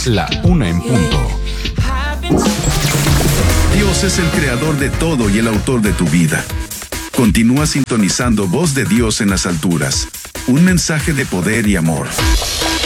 la 1 en punto. Dios es el creador de todo y el autor de tu vida. Continúa sintonizando Voz de Dios en las alturas. Un mensaje de poder y amor.